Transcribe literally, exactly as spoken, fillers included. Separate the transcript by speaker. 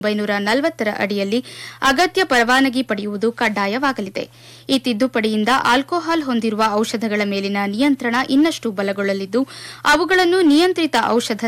Speaker 1: ಒಂಬೈನೂರ ನಲವತ್ತರ ಅಡಿಯಲ್ಲಿ ಅಗತ್ಯ ಪರವಾನಗಿ ಪಡೆಯುವುದು ಕಡ್ಡಾಯವಾಗಲಿದೆ. ಈ ತಿದ್ದುಪಡಿಯಿಂದ ಆಲ್ಕೋಹಾಲ್ ಹೊಂದಿರುವ ಔಷಧಗಳ ಮೇಲಿನ ನಿಯಂತ್ರಣ ಇನ್ನಷ್ಟು ಬಲಗೊಳ್ಳಲಿದ್ದು ಅವುಗಳನ್ನು ನಿಯಂತ್ರಿತ ಔಷಧ